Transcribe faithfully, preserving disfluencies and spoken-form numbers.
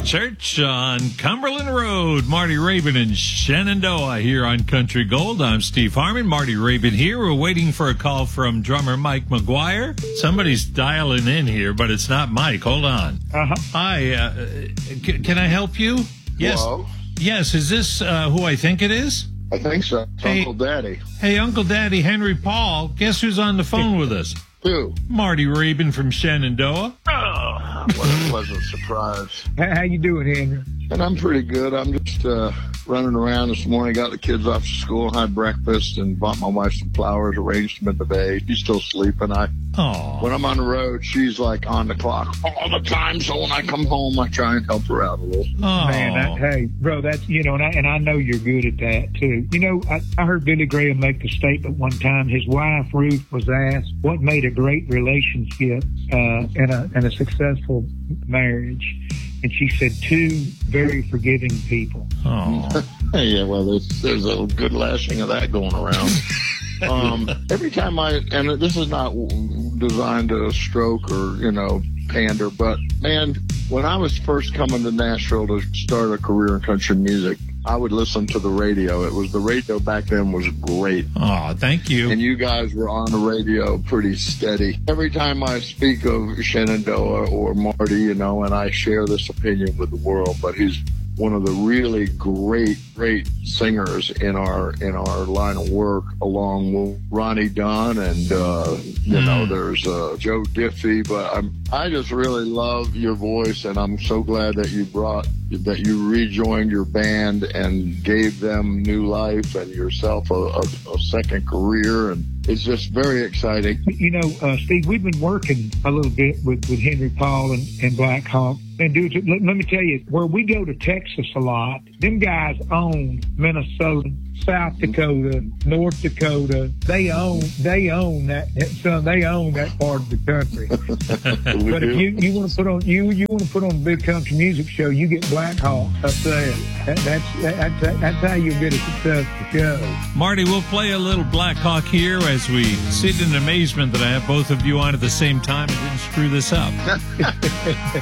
Church on Cumberland Road. Marty Raybon and Shenandoah here on Country Gold. I'm Steve Harmon. Marty Raybon here. We're waiting for a call from drummer Mike McGuire. Somebody's dialing in here, but it's not Mike. Hold on. Uh-huh. Hi. Uh, c- can I help you? Yes. Hello? Yes. Is this uh, who I think it is? I think so. It's Hey. Uncle Daddy. Hey, Uncle Daddy, Henry Paul. Guess who's on the phone with us? Who? Marty Raybon from Shenandoah. Oh, what a pleasant surprise. How, how you doing, Henry? And I'm pretty good. I'm just uh, running around this morning, got the kids off to school, had breakfast, and bought my wife some flowers, arranged them in the vase. She's still sleeping. I, Oh. when I'm on the road, she's like on the clock all the time. So when I come home, I try and help her out a little. Oh. Man, that, hey, bro, that's, you know, and I, and I know you're good at that, too. You know, I, I heard Billy Graham make the statement one time. His wife, Ruth, was asked what made a great relationship uh, and, a, and a successful marriage. And she said, two very forgiving people. Oh. Yeah, well, there's, there's a good lashing of that going around. um, every time I, and this is not designed to stroke or, you know, pander, but man, when I was first coming to Nashville to start a career in country music, I would listen to the radio. It was the radio back then was great. Oh, thank you. And you guys were on the radio pretty steady. Every time I speak of Shenandoah or Marty, you know, and I share this opinion with the world, but he's one of the really great, great singers in our in our line of work, along with Ronnie Dunn and uh, you know, there's uh, Joe Diffie. But I'm I just really love your voice, and I'm so glad that you brought that you rejoined your band and gave them new life and yourself a, a, a second career, and it's just very exciting. You know, uh, Steve, we've been working a little bit with, with Henry Paul and, and Black Hawk. And dudes, let, let me tell you, where we go to Texas a lot, them guys own Minnesota, South Dakota, North Dakota. They own, they own that, son, they own that part of the country. We But do. if you, you want to put on, you, you want to put on a big country music show, you get Black Hawk up there. That, that's, that's, that's how you get a successful show. Marty, we'll play a little Black Hawk here as we sit in amazement that I have both of you on at the same time and didn't screw this up.